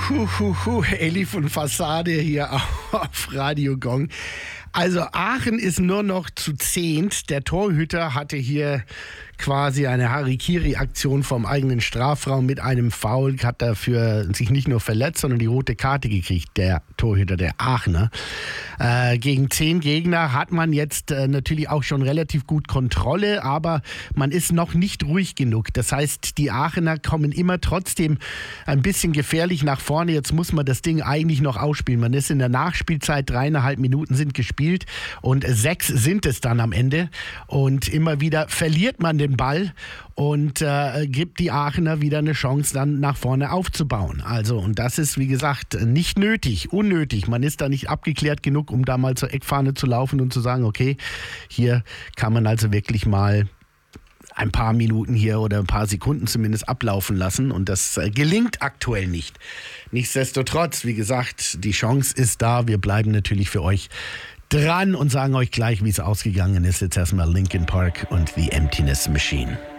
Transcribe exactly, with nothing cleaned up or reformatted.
Hu, hu, hu. Elif und Fassade hier auf Radio Gong. Also Aachen ist nur noch zu zehnt. Der Torhüter hatte hier quasi eine Harikiri-Aktion vom eigenen Strafraum mit einem Foul, hat dafür sich nicht nur verletzt, sondern die rote Karte gekriegt, der Torhüter, der Aachener. Äh, gegen zehn Gegner hat man jetzt äh, natürlich auch schon relativ gut Kontrolle, aber man ist noch nicht ruhig genug. Das heißt, die Aachener kommen immer trotzdem ein bisschen gefährlich nach vorne. Jetzt muss man das Ding eigentlich noch ausspielen. Man ist in der Nachspielzeit, dreieinhalb Minuten sind gespielt und sechs sind es dann am Ende. Und immer wieder verliert man den Ball und äh, gibt die Aachener wieder eine Chance, dann nach vorne aufzubauen. Also, und das ist, wie gesagt, nicht nötig, unnötig. Man ist da nicht abgeklärt genug, um da mal zur Eckfahne zu laufen und zu sagen, okay, hier kann man also wirklich mal ein paar Minuten hier oder ein paar Sekunden zumindest ablaufen lassen und das äh, gelingt aktuell nicht. Nichtsdestotrotz, wie gesagt, die Chance ist da. Wir bleiben natürlich für euch dran und sagen euch gleich, wie es ausgegangen ist. Jetzt erstmal Linkin Park und The Emptiness Machine.